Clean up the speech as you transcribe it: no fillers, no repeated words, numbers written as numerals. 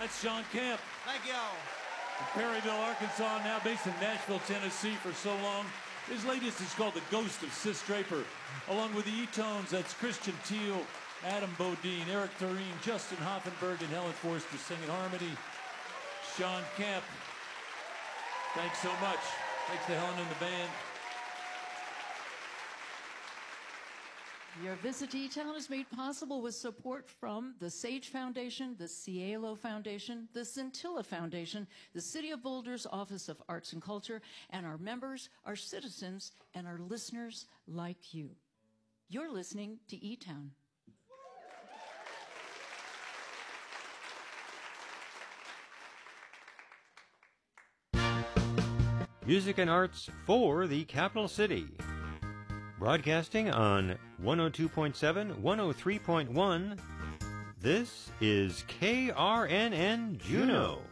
That's Sean Camp. Thank y'all. From Perryville, Arkansas, now based in Nashville, Tennessee for so long. His latest is called The Ghost of Sis Draper. Along with the E-Tones, that's Christian Teal, Adam Bodine, Eric Thurine, Justin Hoffenberg, and Helen Forster singing harmony. Sean Camp, thanks so much. Thanks to Helen and the band. Your visit to E-Town is made possible with support from the Sage Foundation, the Cielo Foundation, the Scintilla Foundation, the City of Boulder's Office of Arts and Culture, and our members, our citizens, and our listeners like you. You're listening to E-Town. Music and arts for the capital city. Broadcasting on 102.7, 103.1, this is KRNN Juneau.